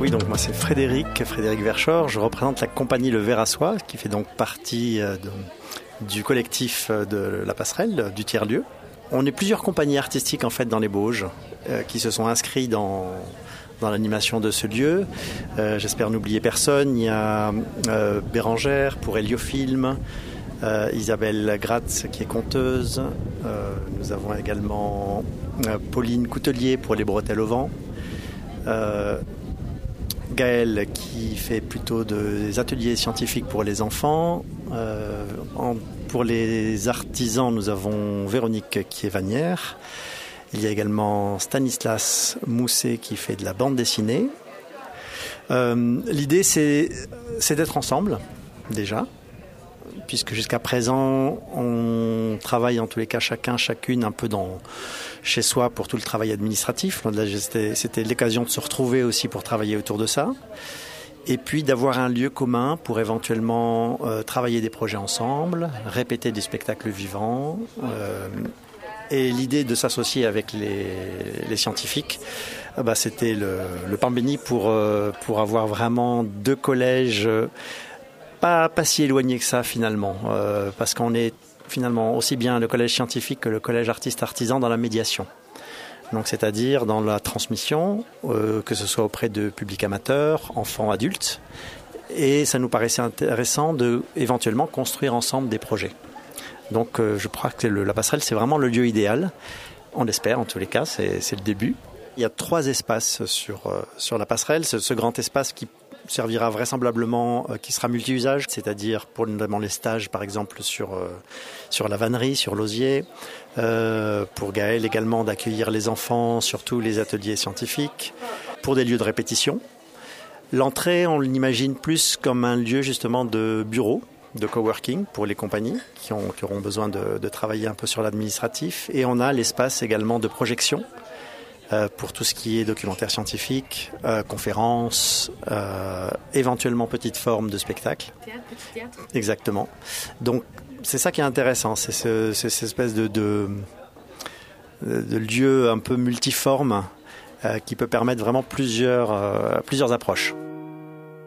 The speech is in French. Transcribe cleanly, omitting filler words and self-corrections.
Oui, donc moi c'est Frédéric Verschoor. Je représente la compagnie Le Ver à Soie, qui fait donc partie du collectif de la Passerelle, du tiers-lieu. On est plusieurs compagnies artistiques en fait dans les Bauges qui se sont inscrits dans l'animation de ce lieu. J'espère n'oublier personne. Il y a Bérangère pour Héliofilm, Isabelle Gratz qui est conteuse. Nous avons également Pauline Coutelier pour Les Bretelles au vent. Gaël qui fait plutôt des ateliers scientifiques pour les enfants. Pour les artisans, nous avons Véronique qui est vannière. Il y a également Stanislas Mousset qui fait de la bande dessinée. L'idée, c'est d'être ensemble, déjà, puisque jusqu'à présent, on travaille en tous les cas chacune un peu chez soi pour tout le travail administratif. Là, c'était l'occasion de se retrouver aussi pour travailler autour de ça. Et puis d'avoir un lieu commun pour éventuellement travailler des projets ensemble, répéter des spectacles vivants. Et l'idée de s'associer avec les scientifiques, c'était le pain béni pour avoir vraiment deux collèges pas si éloignés que ça finalement, parce qu'on est finalement aussi bien le collège scientifique que le collège artiste-artisan dans la médiation. Donc, c'est-à-dire dans la transmission, que ce soit auprès de publics amateurs, enfants, adultes. Et ça nous paraissait intéressant de éventuellement construire ensemble des projets. Donc, je crois que la passerelle, c'est vraiment le lieu idéal. On l'espère, en tous les cas, c'est le début. Il y a 3 espaces sur la passerelle. Ce grand espace qui servira vraisemblablement, qui sera multi-usage, c'est-à-dire pour notamment les stages, par exemple, sur la vannerie, sur l'osier. Pour Gaël également d'accueillir les enfants sur tous les ateliers scientifiques, pour des lieux de répétition. L'entrée, on l'imagine plus comme un lieu justement de bureau, de coworking pour les compagnies qui auront besoin de travailler un peu sur l'administratif. Et on a l'espace également de projection pour tout ce qui est documentaire scientifique, conférences, éventuellement petite forme de spectacle. Petit théâtre. Exactement. Donc c'est ça qui est intéressant, c'est cette espèce de lieu un peu multiforme qui peut permettre vraiment plusieurs approches.